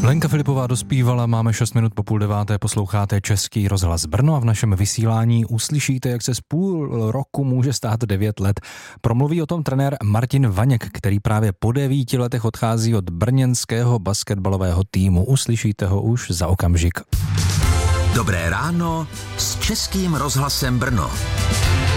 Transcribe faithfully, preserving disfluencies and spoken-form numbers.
Lenka Filipová dospívala, máme šest minut po půl deváté, posloucháte Český rozhlas Brno a v našem vysílání uslyšíte, jak se z půl roku může stát devět let. Promluví o tom trenér Martin Vaněk, který právě po devíti letech odchází od brněnského basketbalového týmu. Uslyšíte ho už za okamžik. Dobré ráno s Českým rozhlasem Brno.